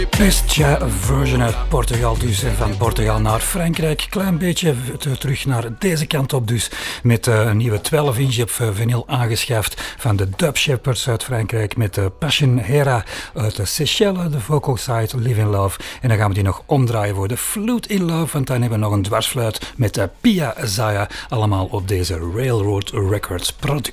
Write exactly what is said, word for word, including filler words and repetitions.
Tja, version uit Portugal dus, van Portugal naar Frankrijk. Klein beetje terug naar deze kant op dus, met uh, een nieuwe twaalf inch op vinyl aangeschaft van de Dub Shepherds uit Frankrijk, met de Passion Hera uit de Seychelles, de vocal side Live in Love. En dan gaan we die nog omdraaien voor de Flute in Love, want dan hebben we nog een dwarsfluit met de Pia Zaya, allemaal op deze Railroad Records productie.